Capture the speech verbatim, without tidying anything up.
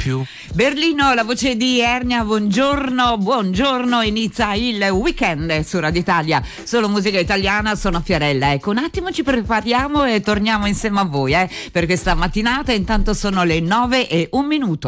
più. Berlino, la voce di Ernia, buongiorno, buongiorno, inizia il weekend su Radio Italia, solo musica italiana, sono Fiorella. Ecco, un attimo ci prepariamo e torniamo insieme a voi eh, per questa mattinata, intanto sono le nove e un minuto.